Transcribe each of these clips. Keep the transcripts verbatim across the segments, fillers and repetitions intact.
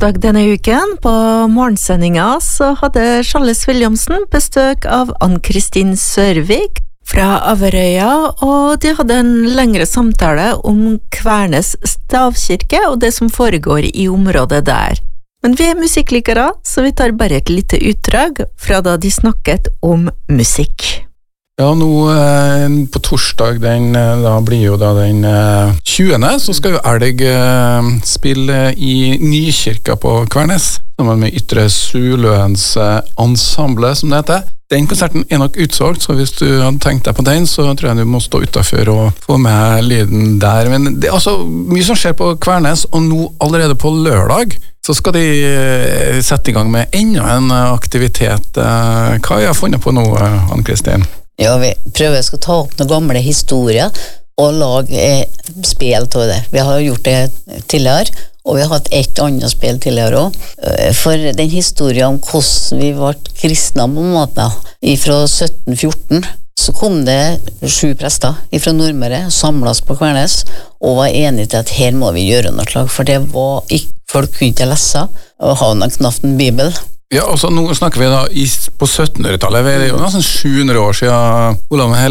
onsdag denne uken, på morgensendinga, så hadde Charles Williamson besøk av Ann-Kristin Sørvik fra Averøya, og de hadde en lengre samtale om Kvernes stavkirke og det som foregår i området der. Men vi er musikklikere, så vi tar bare et lite utdrag fra da de snakket om musikk. Ja, nå eh, på torsdag, den, da blir jo da den eh, tjuende, så skal jo Elg eh, spille i Nykirka på Kvernes, sammen med Ytre Suløens eh, ensemble, som det heter. Den konserten er nok utsolgt, så hvis du hadde tenkt deg på den, så tror jeg du må stå utenfor og få med lyden der. Men det er altså mye som skjer på Kvernes, og nå allerede på lørdag, så skal de eh, sette i gang med enda en aktivitet. Eh, hva har jeg funnet på nå, eh, Ann-Kristin? Ja, vi prøver å ta opp noen gamle historier og lage eh, spill til det. Vi har gjort det tidligere, og vi har hatt et annet spill tidligere også. For den historien om hvordan vi ble kristne på en måte, fra sytten fjorten, så kom det sju prester fra Nordmøre, samlet på Kvernes, og var enige til at her må vi gjøre noe slag, for det var ikke, folk kunne ikke lese, og ha noen knapt en bibel. Ja, altså nå snakker vi da i, på syttenhundretallet, det er jo nesten sju hundre år siden Olav den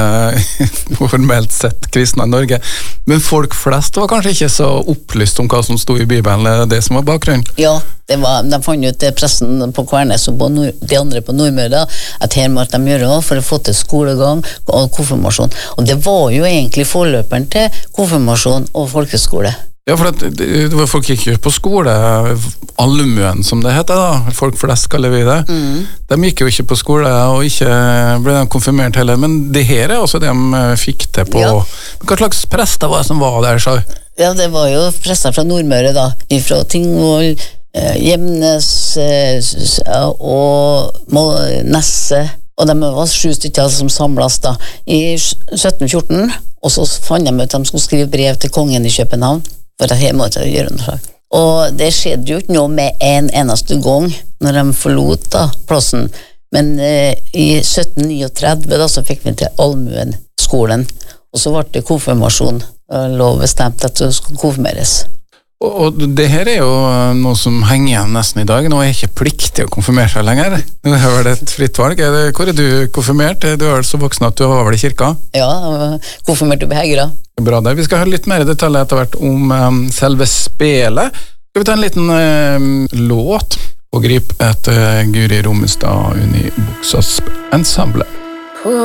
Hellige formelt sett kristne i Norge, men folk flest var kanskje ikke så opplyst om hva som stod i Bibelen, det som var bakgrunnen. Ja, det var, de fant ut det pressen på Kvernes og på Nord, de andre på Nordmøre, at her måtte de gjøre noe for å få til skolegang og konfirmasjon, og det var jo egentlig forløperen til konfirmasjon og folkeskole. Ja, for at det var folk gikk jo på skole, allmuen som det heter da, folk flest kaller vi det. Mm. De gikk jo ikke på skole, og ikke ble de konfirmert heller, men det her er også det de fikk til på... Ja. Hva slags prester var det som var der, så? Ja, det var jo prester fra Nordmøre da, fra Tingvoll, eh, Gjemnes eh, og Nesse, og de var sju stykker som samles da, i sytten fjorten, og så fant de ut at de skulle skrive brev til kongen i København, for at her måtte de gjøre noe. Og det skjedde jo ikke noe med en eneste gang når de forlot da, plassen. Men eh, i sytten trettini da, så fikk vi til allmuen skolen, og så ble det konfirmasjon, lov bestemt at det skulle konfirmeres. Og, og det her er jo noe som henger igjen nesten i dag. Nå er det ikke pliktig å konfirmere seg lenger. Nå er det et fritt valg. Er det, hvor er du konfirmert? Du er så voksen at du var vel i kirka? Ja, konfirmert oppe i Hegra. Bra der. Vi skal høre litt mer i detalj etter hvert om um, selve spelet. Skal vi ta en liten um, låt og gripe etter uh, Guri Rommestad Uni Buksas ensemble.